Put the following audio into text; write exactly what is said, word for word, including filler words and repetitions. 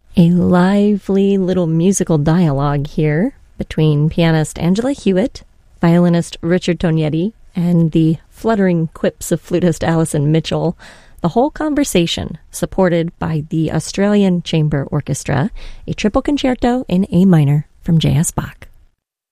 A lively little musical dialogue here between pianist Angela Hewitt, violinist Richard Tognetti, and the fluttering quips of flutist Alison Mitchell. The whole conversation supported by the Australian Chamber Orchestra, a triple concerto in A minor from J S. Bach.